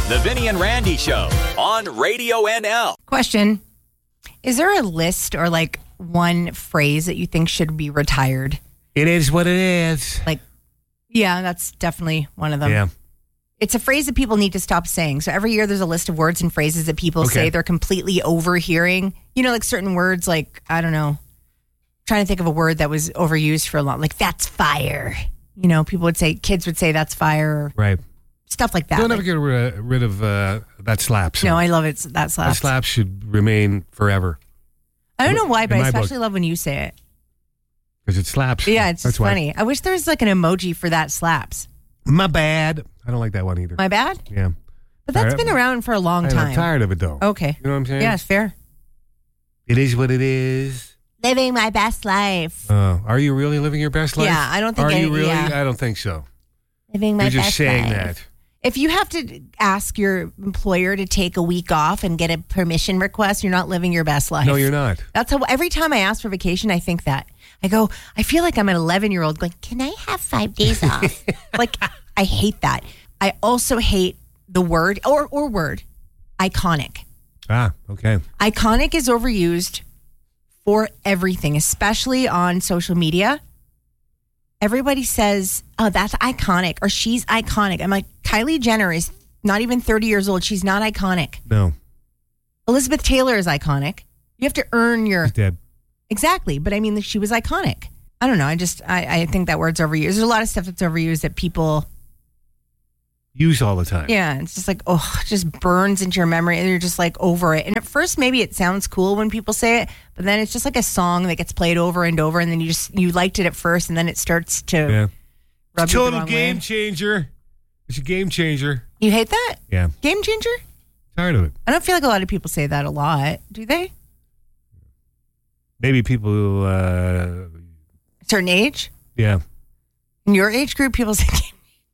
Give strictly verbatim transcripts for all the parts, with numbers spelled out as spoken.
The Vinny and Randy Show on Radio N L. Question. Is there a list or like one phrase that you think should be retired? It is what it is. Like, yeah, that's definitely one of them. Yeah. It's a phrase that people need to stop saying. So every year there's a list of words and phrases that people Okay. say they're completely overhearing. You know, like certain words, like, I don't know, trying to think of a word that was overused for a long, like, that's fire. You know, people would say, kids would say that's fire. Right. Stuff like that. Don't like, ever get rid of, rid of uh, that slaps. no, I love it. That That slaps. slap should remain forever I don't know why, but in I my book. especially love when you say it. because it slaps. Yeah, it's That's just why. funny. I wish there was like an emoji for that slaps. My bad. I don't like that one either. My bad? yeah. But that's Tired- been around for a long I'm time. tired of it though. Okay. You know what I'm saying? Yeah, it's fair. It is what it is. Living my best life. Uh, are you really living your best life? Yeah, I don't think Are any- you really? yeah. I don't think so. Living my You're just best saying life. that. If you have to ask your employer to take a week off and get a permission request, you're not living your best life. No, you're not. That's how every time I ask for vacation, I think that. I go, I feel like I'm an eleven year old going, can I have five days off? Like, I hate that. I also hate the word or, or word iconic. Ah, okay. Iconic is overused for everything, especially on social media. Everybody says, oh, that's iconic or she's iconic. I'm like, Kylie Jenner is not even thirty years old. She's not iconic. No, Elizabeth Taylor is iconic. You have to earn your... he's dead. Exactly. But I mean, she was iconic. I don't know. I just, I, I think that word's overused. There's a lot of stuff that's overused that people... Use all the time. Yeah, it's just like, oh, it just burns into your memory and you're just like over it. And at first, maybe it sounds cool when people say it, but then it's just like a song that gets played over and over and then you just, you liked it at first and then it starts to Yeah. rub you the Total wrong game way. changer. It's a game changer. You hate that? Yeah. Game changer? Tired of it. I don't feel like a lot of people say that a lot. Do they? Maybe people who, uh, Certain age? yeah. In your age group, people say game.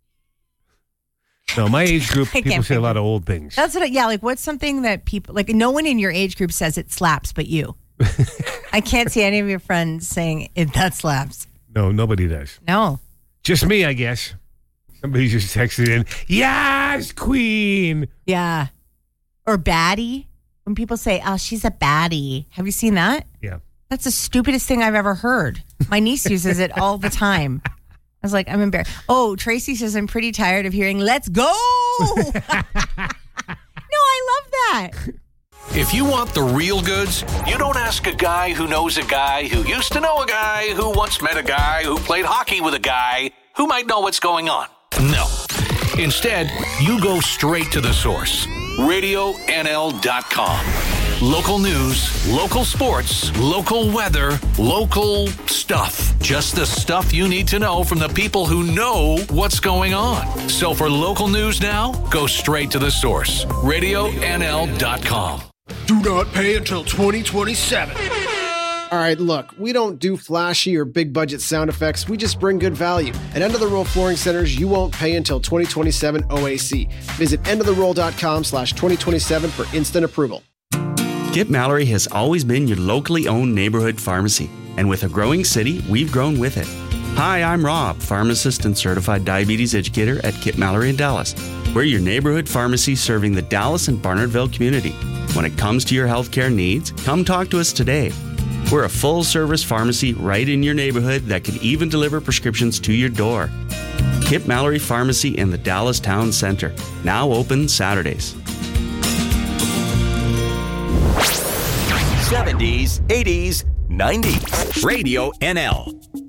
No, my age group, I people can't say a think lot of- of old things. That's what, I, yeah, like what's something that people, like no one in your age group says it slaps but you. I can't see any of your friends saying it, that slaps. No, nobody does. No. Just me, I guess. Somebody just texted in, yes, queen. Yeah. Or baddie. When people say, oh, she's a baddie. Have you seen that? Yeah. That's the stupidest thing I've ever heard. My niece uses it all the time. I was like, I'm embarrassed. Oh, Tracy says, I'm pretty tired of hearing, let's go. No, I love that. If you want the real goods, you don't ask a guy who knows a guy who used to know a guy who once met a guy who played hockey with a guy who might know what's going on. No. Instead, you go straight to the source. radio N L dot com. Local news, local sports, local weather, local stuff. Just the stuff you need to know from the people who know what's going on. So for local news now, go straight to the source. radio N L dot com. Do not pay until twenty twenty-seven. All right, look, we don't do flashy or big budget sound effects. We just bring good value. At End of the Roll Flooring Centers, you won't pay until twenty twenty-seven O A C. Visit end of the roll dot com slash twenty twenty-seven for instant approval. Kip Mallory has always been your locally owned neighborhood pharmacy. And with a growing city, we've grown with it. Hi, I'm Rob, pharmacist and certified diabetes educator at Kip Mallory in Dallas. We're your neighborhood pharmacy serving the Dallas and Barnardville community. When it comes to your healthcare needs, come talk to us today. We're a full-service pharmacy right in your neighborhood that can even deliver prescriptions to your door. Kip Mallory Pharmacy in the Dallas Town Center, now open Saturdays. seventies, eighties, nineties. Radio N L.